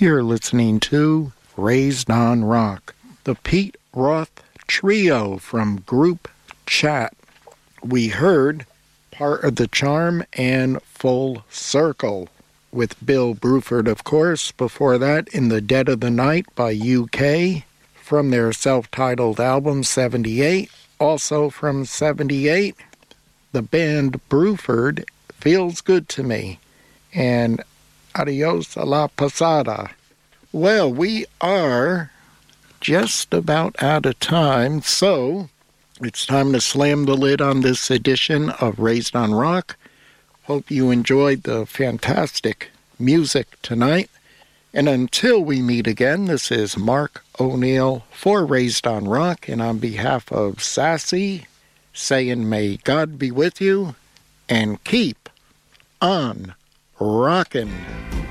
You're listening to Raised on Rock, the Pete Roth Trio from Group Chat. We heard Part of the Charm and Full Circle with Bill Bruford, of course. Before that, In the Dead of the Night by UK from their self-titled album 78. Also from 78, the band Bruford, Feels Good to Me, and Adios a la Pasada. Well, we are just about out of time, so it's time to slam the lid on this edition of Raised on Rock. Hope you enjoyed the fantastic music tonight. And until we meet again, this is Mark O'Neill for Raised on Rock, and on behalf of Sassy, saying may God be with you, and keep on rockin'.